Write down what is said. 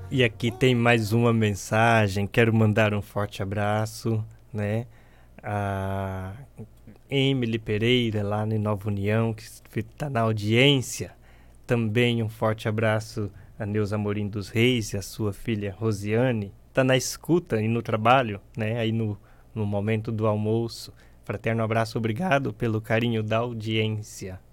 E aqui tem mais uma mensagem. Quero mandar um forte abraço, né? A Emily Pereira, lá em Nova União, que está na audiência. Também um forte abraço a Neuza Amorim dos Reis e a sua filha Rosiane. Está na escuta e no trabalho, né? Aí no momento do almoço. Fraterno abraço, obrigado pelo carinho da audiência.